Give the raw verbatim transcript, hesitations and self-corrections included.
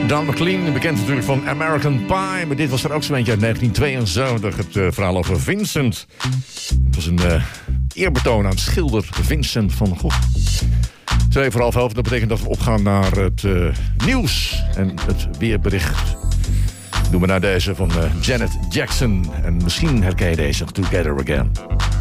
Don McLean, bekend natuurlijk van American Pie. Maar dit was er ook zo'n eentje uit negentien tweeënzeventig. Het uh, verhaal over Vincent. Het was een uh, eerbetoon aan schilder Vincent van Gogh. Twee voor half elf, dat betekent dat we opgaan naar het uh, nieuws en het weerbericht. Doen we naar deze van uh, Janet Jackson. En misschien herken je deze, Together Again.